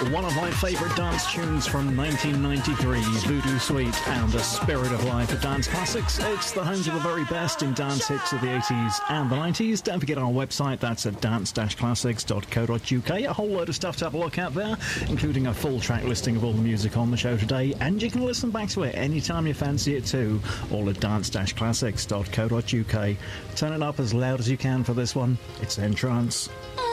one of my favourite dance tunes from 1993, Voodoo Suite and The Spirit of Life at Dance Classics. It's the home to the very best in dance hits of the 80s and the 90s. Don't forget our website, that's at dance-classics.co.uk. A whole load of stuff to have a look at there, including a full track listing of all the music on the show today, and you can listen back to it anytime you fancy it too, all at dance-classics.co.uk. Turn it up as loud as you can for this one. It's Entrance.